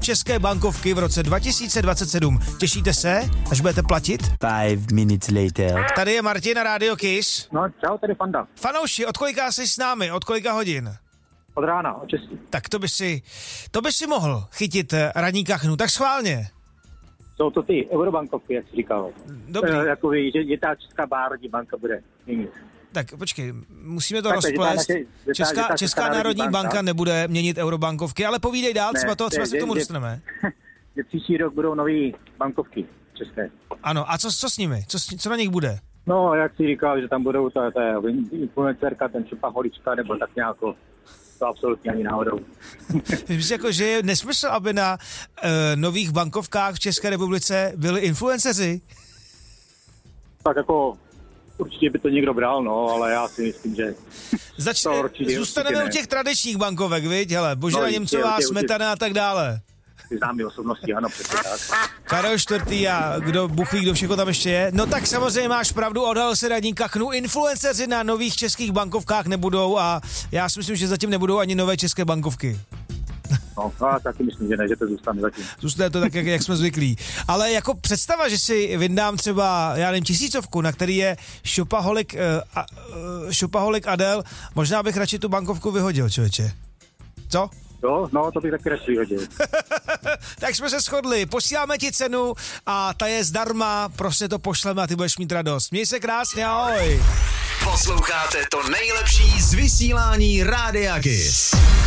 české bankovky v roce 2027. Těšíte se, až budete platit? 5 minutes later. Tady je Martin na Radio Kiss. No, čau, tady Fanda. Fanouši, od kolika jsi s námi? Od kolika hodin? Od rána, od 6. Tak to by si mohl chytit radní kachnu, tak schválně. Jsou to ty eurobankovky, jak jsi říkal. Dobrý. Jakoby, že ta Česká národní banka bude měnit. Tak počkej, musíme to rozplést. Česká národní banka nebude měnit eurobankovky, ale povídej dál, třeba se k tomu dostaneme. Že příští rok budou nový bankovky české. Ano, a co s nimi? Co na nich bude? No, jak jsi říkal, že tam budou ta influencerka, ten Čupa Holička, nebo tak nějako. To absolutně ani náhodou. Myslím, jako, že je nesmysl, aby na nových bankovkách v České republice byli influenceři? Tak jako určitě by to někdo bral, no, ale já si myslím, že zůstaneme u těch tradičních bankovek, viď? Hele, Božena Němcová, Smetana a tak dále. Ty známý osobnosti, ano, přesně tak. Karel IV. A Bůh ví, kdo všechno tam ještě je. No tak samozřejmě máš pravdu, odhalil se radní kachnu. Influenceři na nových českých bankovkách nebudou a já si myslím, že zatím nebudou ani nové české bankovky. No, já taky myslím, že ne, že to zůstane zatím. Zůstane to tak, jak jsme zvyklí. Ale jako představa, že si vyndám třeba, já nevím, 1000, na který je Šopaholik Adel, možná bych radši tu bankovku vyhodil, člověče. Co? No, to bych taky radši vyhodil. Tak jsme se shodli, posíláme ti cenu a ta je zdarma, prostě to pošleme a ty budeš mít radost. Měj se krásně, ahoj. Posloucháte to nejlepší z vysílání Rádia Kiss.